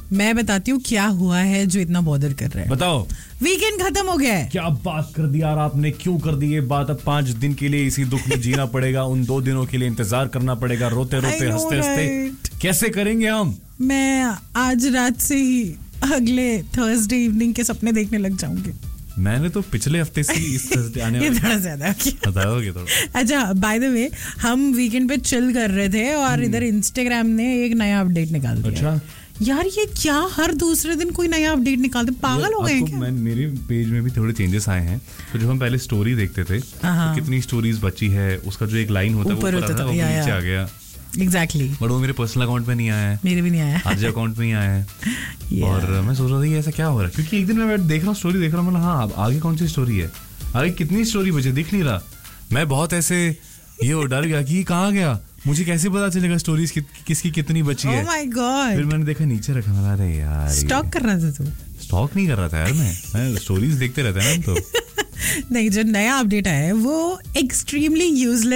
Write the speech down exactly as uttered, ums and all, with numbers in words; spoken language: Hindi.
मैं बताती हूँ क्या हुआ है जो इतना बॉदर कर रहा है. बताओ. वीकेंड खत्म हो गया है. क्या बात कर दी यार आपने, क्यों कर दी ये बात. अब पांच दिन के लिए इसी दुख में जीना पड़ेगा, उन दो दिनों के लिए इंतजार करना पड़ेगा, रोते रोते हंसते हंसते. कैसे करेंगे हम. मैं आज रात से ही अगले थर्सडे इवनिंग के सपने देखने लग जाऊंगी. मैंने तो पिछले हफ्ते से इस थर्सडे आने ये थोड़ा ज्यादा बताओगे थोड़ा. अच्छा, बाय द वे हम वीकेंड पे चिल कर रहे थे और इधर इंस्टाग्राम ने एक नया अपडेट निकाल दिया. अच्छा यार, ये क्या हर दूसरे दिन कोई नया अपडेट निकालते, पागल हो गए हैं क्या? मैं, मेरे पेज में भी थोड़े चेंजेस आए हैं. तो जब हम पहले स्टोरी देखते थे तो कितनी स्टोरीज बची है, उसका जो एक लाइन होता है वो ऊपर होता था, वो नीचे आ गया. Exactly exactly. बट वो मेरे पर्सनल अकाउंट पे नहीं आया है. मेरे भी नहीं आया. आज अकाउंट में ही आया है. yeah. और मैं सोच रहा था ये ऐसा क्या हो रहा है, क्योंकि एक दिन मैं देख रहा हूँ स्टोरी देख रहा हूँ, मतलब हाँ अब आगे कौन सी स्टोरी है, आगे कितनी स्टोरी बची दिख नहीं रहा. मैं बहुत ऐसे ये हो डर गया कि कहाँ गया, मुझे कैसे पता चलेगा स्टोरीज कि, किसकी कितनी बची है. oh my God. फिर मैंने देखा नीचे रखा, मैं अरे यार स्टॉक कर रहा था तू. स्टॉक नहीं कर रहा था यार, मैं मैं स्टोरीज देखते रहता है ना. तो नहीं, जो नया अपडेट आया है वो एक्सट्रीमली यूजलेस